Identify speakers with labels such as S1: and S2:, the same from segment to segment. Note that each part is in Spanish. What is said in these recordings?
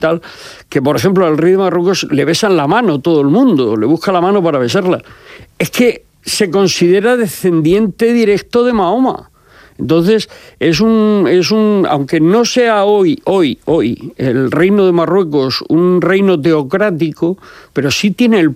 S1: tal, que por ejemplo al rey de Marruecos le besan la mano todo el mundo, le busca la mano para besarla. Es que se considera descendiente directo de Mahoma. Entonces, aunque no sea hoy, el reino de Marruecos un reino teocrático, pero sí tiene el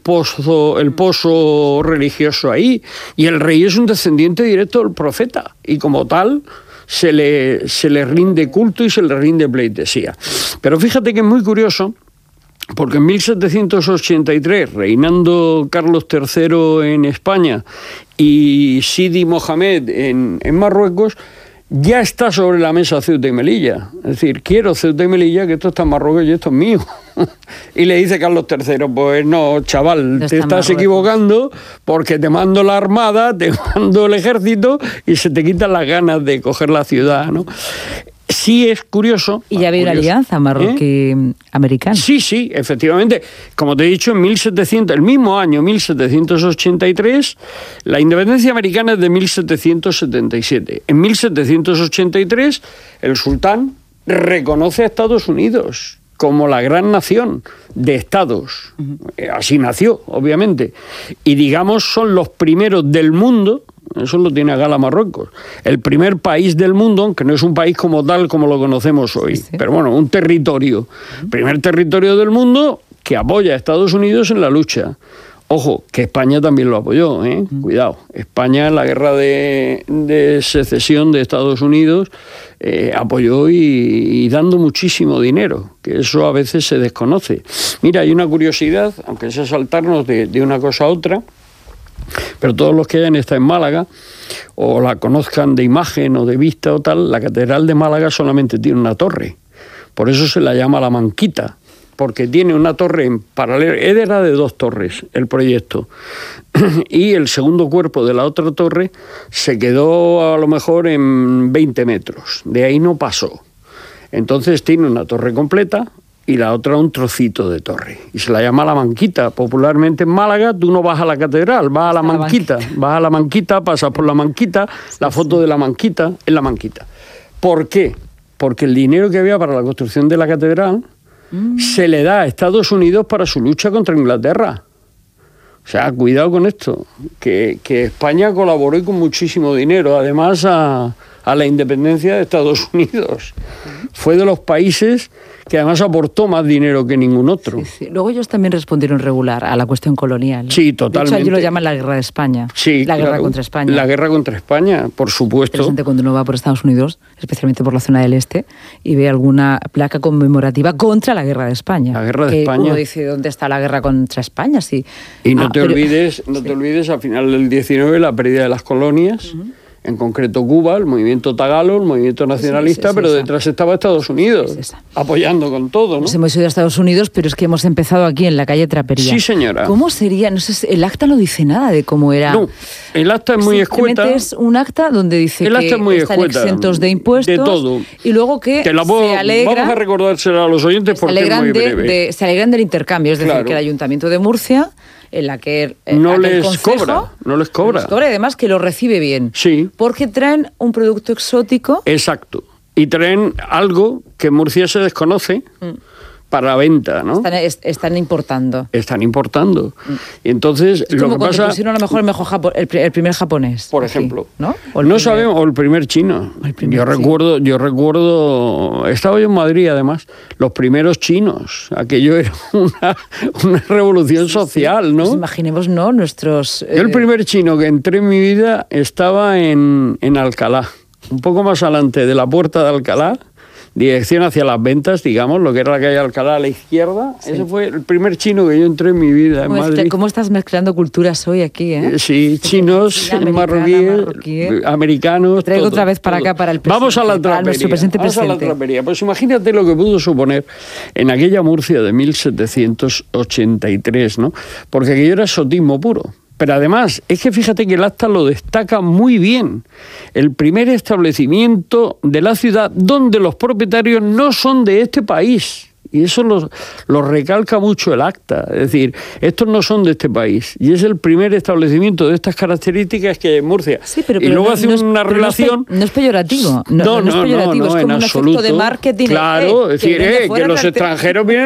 S1: pozo religioso ahí, y el rey es un descendiente directo del profeta, y como tal se le rinde culto y se le rinde pleitesía. Pero fíjate que es muy curioso, porque en 1783, reinando Carlos III en España y Sidi Mohamed en Marruecos, ya está sobre la mesa Ceuta y Melilla. Es decir, quiero Ceuta y Melilla, que esto está en Marruecos y esto es mío. Y le dice Carlos III, pues no, chaval, te estás equivocando, porque te mando la armada, te mando el ejército y se te quitan las ganas de coger la ciudad, ¿no? Sí es curioso.
S2: Y ya había una alianza marroquí-americana.
S1: Sí, efectivamente. Como te he dicho, el mismo año, 1783, la independencia americana es de 1777. En 1783, el sultán reconoce a Estados Unidos como la gran nación de estados. Así nació, obviamente. Y digamos, son los primeros del mundo. Eso lo tiene a gala Marruecos. El primer país del mundo, aunque no es un país como tal como lo conocemos hoy, sí. Pero bueno, un territorio. Primer territorio del mundo que apoya a Estados Unidos en la lucha. Ojo, que España también lo apoyó, ¿eh? Cuidado. España en la guerra de secesión de Estados Unidos apoyó y dando muchísimo dinero, que eso a veces se desconoce. Mira, hay una curiosidad, aunque sea saltarnos de una cosa a otra, pero todos los que hayan estado en Málaga o la conozcan de imagen o de vista o tal, la Catedral de Málaga solamente tiene una torre. Por eso se la llama La Manquita, porque tiene una torre en paralelo. Era de 2 torres el proyecto. Y el segundo cuerpo de la otra torre se quedó a lo mejor en 20 metros. De ahí no pasó. Entonces tiene una torre completa y la otra un trocito de torre. Y se la llama La Manquita. Popularmente en Málaga tú no vas a la catedral, vas a la Manquita. Vas a la Manquita, pasas por la Manquita, la foto de la Manquita es la Manquita. ¿Por qué? Porque el dinero que había para la construcción de la catedral se le da a Estados Unidos para su lucha contra Inglaterra. O sea, cuidado con esto, que España colaboró con muchísimo dinero, además a la independencia de Estados Unidos. Fue de los países que además aportó más dinero que ningún otro.
S2: Sí. Luego ellos también respondieron regular a la cuestión colonial.
S1: Sí, totalmente.
S2: De hecho, ellos lo llaman la guerra de España.
S1: Sí,
S2: la guerra contra España.
S1: La guerra contra España, por supuesto.
S2: Interesante cuando uno va por Estados Unidos, especialmente por la zona del este, y ve alguna placa conmemorativa contra la guerra de España.
S1: La guerra de España.
S2: Uno dice, ¿dónde está la guerra contra España? Sí.
S1: Y no te olvides, al final del 19, la pérdida de las colonias. En concreto Cuba, el movimiento tagalo, el movimiento nacionalista, pero detrás estaba Estados Unidos, apoyando con todo, ¿no?
S2: Pues hemos ido a Estados Unidos, pero es que hemos empezado aquí en la calle Trapería.
S1: Sí, señora.
S2: ¿Cómo sería? No sé, el acta no dice nada de cómo era.
S1: No, el acta es muy escueta.
S2: Es un acta donde dice que están exentos de impuestos.
S1: De todo.
S2: Y luego que se alegra...
S1: Vamos a recordárselo a los oyentes porque es muy breve.
S2: Se alegran del intercambio, es decir, que el Ayuntamiento de Murcia, en la que
S1: no les cobra.
S2: Y además que lo recibe bien.
S1: Sí.
S2: Porque traen un producto exótico.
S1: Exacto. Y traen algo que en Murcia se desconoce para la venta, ¿no?
S2: Están importando.
S1: Están importando. Y entonces
S2: es como lo que pasa... pusieron a lo mejor el primer japonés.
S1: Por ejemplo.
S2: ¿No?
S1: Sabemos, o el primer chino. Yo recuerdo, estaba yo en Madrid además, los primeros chinos. Aquello era una revolución social, ¿no?
S2: Pues imaginemos, ¿no? Nuestros...
S1: Yo el primer chino que entré en mi vida estaba en Alcalá. Un poco más adelante de la puerta de Alcalá, dirección hacia las ventas, digamos, lo que era la calle Alcalá a la izquierda. Sí. Ese fue el primer chino que yo entré en mi vida en Madrid.
S2: ¿Cómo estás mezclando culturas hoy aquí,
S1: Sí, chinos, marroquíes, americanos.
S2: Traigo
S1: todo,
S2: otra vez para acá, para el presente.
S1: Vamos a la trapería. Pues imagínate lo que pudo suponer en aquella Murcia de 1783, ¿no? Porque aquello era exotismo puro. Pero además, es que fíjate que el acta lo destaca muy bien. El primer establecimiento de la ciudad donde los propietarios no son de este país. Y eso lo recalca mucho el acta. Es decir, estos no son de este país. Y es el primer establecimiento de estas características que hay en Murcia.
S2: Sí, pero
S1: y luego hace
S2: no
S1: una relación...
S2: No es peyorativo. No es peyorativo, es como
S1: en
S2: un
S1: absoluto.
S2: efecto de marketing.
S1: Claro, es decir, que los extranjeros vienen